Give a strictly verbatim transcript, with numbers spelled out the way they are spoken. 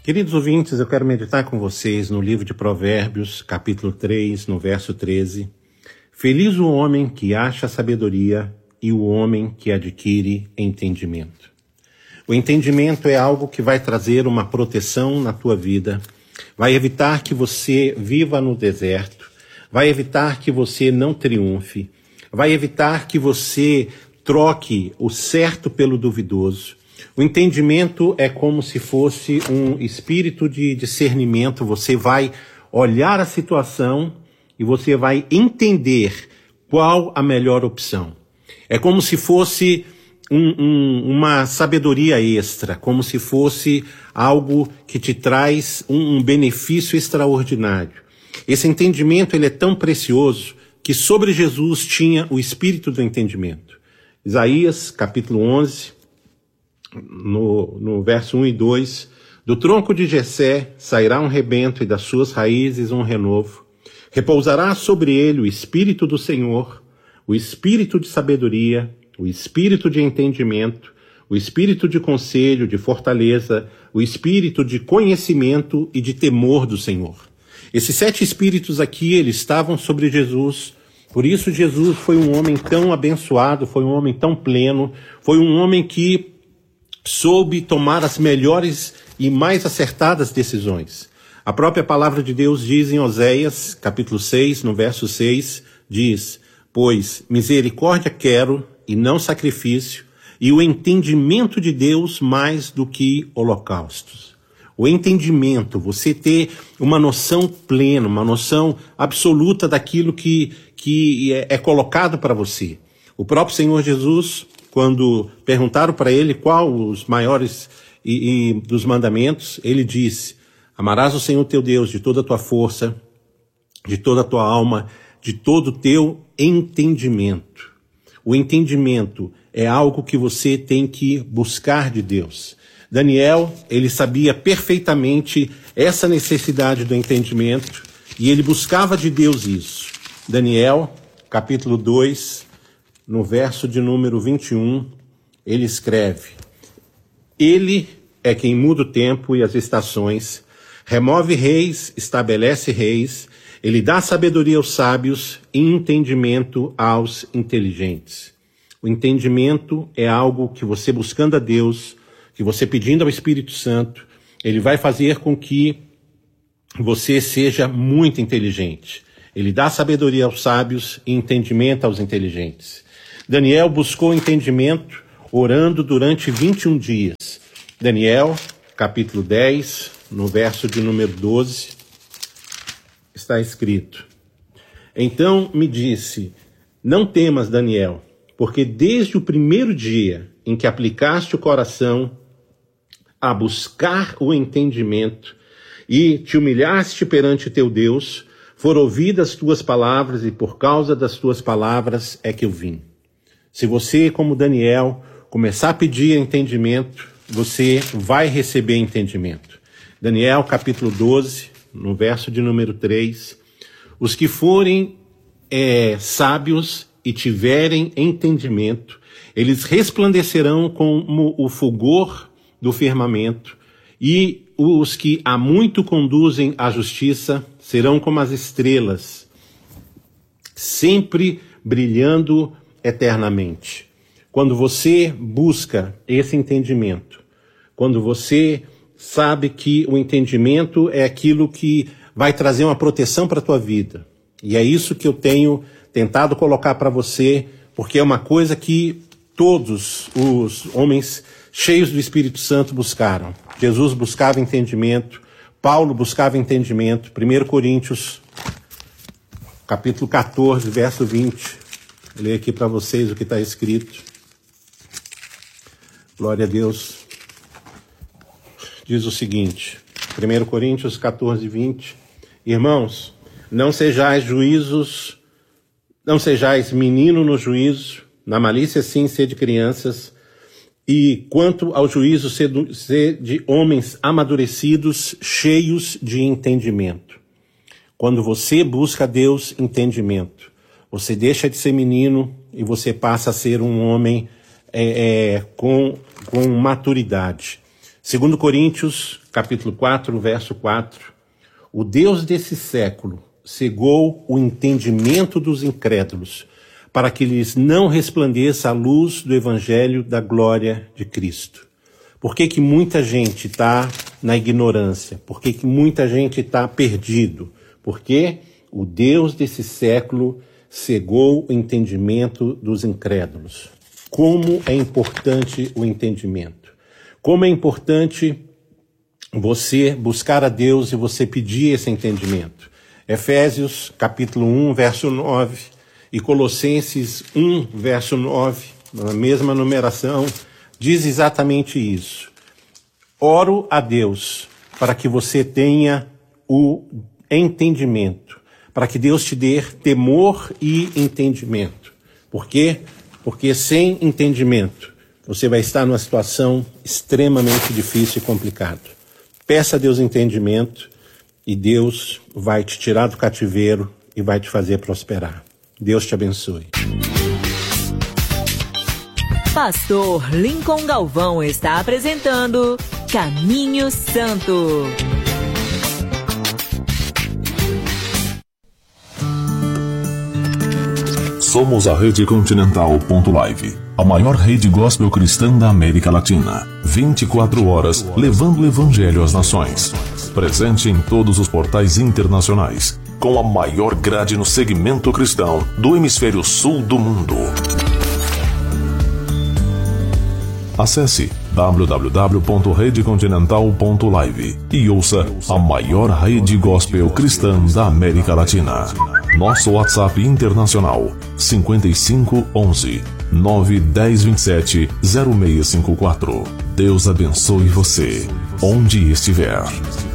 Queridos ouvintes, eu quero meditar com vocês no livro de Provérbios, capítulo três, no verso treze. Feliz o homem que acha sabedoria e o homem que adquire entendimento. O entendimento é algo que vai trazer uma proteção na tua vida, vai evitar que você viva no deserto, vai evitar que você não triunfe, vai evitar que você troque o certo pelo duvidoso. O entendimento é como se fosse um espírito de discernimento. Você vai olhar a situação e você vai entender qual a melhor opção. É como se fosse um, um, uma sabedoria extra, como se fosse algo que te traz um, um benefício extraordinário. Esse entendimento ele é tão precioso que sobre Jesus tinha o espírito do entendimento. Isaías, capítulo onze, No, no verso um e dois, do tronco de Jessé sairá um rebento e das suas raízes um renovo. Repousará sobre ele o espírito do Senhor, o espírito de sabedoria, o espírito de entendimento, o espírito de conselho, de fortaleza, o espírito de conhecimento e de temor do Senhor. Esses sete espíritos aqui, eles estavam sobre Jesus. Por isso Jesus foi um homem tão abençoado, foi um homem tão pleno, foi um homem que soube tomar as melhores e mais acertadas decisões. A própria palavra de Deus diz em Oséias, capítulo seis, no verso seis, diz: pois misericórdia quero e não sacrifício, e o entendimento de Deus mais do que holocaustos. O entendimento, você ter uma noção plena, uma noção absoluta daquilo que, que é, é colocado para você. O próprio Senhor Jesus, quando perguntaram para ele qual os maiores e, e dos mandamentos, ele disse: amarás o Senhor teu Deus de toda a tua força, de toda a tua alma, de todo o teu entendimento. O entendimento é algo que você tem que buscar de Deus. Daniel, ele sabia perfeitamente essa necessidade do entendimento e ele buscava de Deus isso. Daniel, capítulo dois, no verso de número vinte e um, ele escreve: ele é quem muda o tempo e as estações, remove reis, estabelece reis, ele dá sabedoria aos sábios e entendimento aos inteligentes. O entendimento é algo que você buscando a Deus, que você pedindo ao Espírito Santo, ele vai fazer com que você seja muito inteligente. Ele dá sabedoria aos sábios e entendimento aos inteligentes. Daniel buscou entendimento orando durante vinte e um dias. Daniel, capítulo dez, no verso de número doze, está escrito: então me disse, não temas, Daniel, porque desde o primeiro dia em que aplicaste o coração a buscar o entendimento e te humilhaste perante teu Deus, foram ouvidas tuas palavras e por causa das tuas palavras é que eu vim. Se você, como Daniel, começar a pedir entendimento, você vai receber entendimento. Daniel, capítulo doze, no verso de número três, os que forem é, sábios e tiverem entendimento, eles resplandecerão como o fulgor do firmamento, e os que a muito conduzem à justiça serão como as estrelas, sempre brilhando eternamente. Quando você busca esse entendimento, quando você sabe que o entendimento é aquilo que vai trazer uma proteção para a tua vida, e é isso que eu tenho tentado colocar para você, porque é uma coisa que todos os homens cheios do Espírito Santo buscaram. Jesus buscava entendimento, Paulo buscava entendimento. primeira Coríntios, capítulo catorze, verso vinte. Vou ler aqui para vocês o que está escrito. Glória a Deus. Diz o seguinte, primeira Coríntios catorze, vinte. Irmãos, não sejais juízos, não sejais menino no juízo, na malícia sim sede crianças, e quanto ao juízo sede homens amadurecidos, cheios de entendimento. Quando você busca a Deus entendimento, você deixa de ser menino e você passa a ser um homem é, é, com, com maturidade. Segundo Coríntios, capítulo quatro, verso quatro. O Deus desse século cegou o entendimento dos incrédulos, para que lhes não resplandeça a luz do evangelho da glória de Cristo. Por que que muita gente está na ignorância? Por que que muita gente está perdido? Porque o Deus desse século cegou o entendimento dos incrédulos. Como é importante o entendimento. Como é importante você buscar a Deus e você pedir esse entendimento. Efésios, capítulo um, verso nove, e Colossenses um, verso nove, na mesma numeração, diz exatamente isso. Oro a Deus para que você tenha o entendimento, para que Deus te dê temor e entendimento. Por quê? Porque sem entendimento, você vai estar numa situação extremamente difícil e complicada. Peça a Deus entendimento e Deus vai te tirar do cativeiro e vai te fazer prosperar. Deus te abençoe. Pastor Lincoln Galvão está apresentando Caminho Santo. Somos a Rede Continental ponto live, a maior rede gospel cristã da América Latina. vinte e quatro horas levando o evangelho às nações. Presente em todos os portais internacionais, com a maior grade no segmento cristão do hemisfério sul do mundo. Acesse w w w ponto rede continental ponto live e ouça a maior rede gospel cristã da América Latina. Nosso WhatsApp internacional cinco cinco um um nove um zero dois sete zero seis cinco quatro. Deus abençoe você, onde estiver.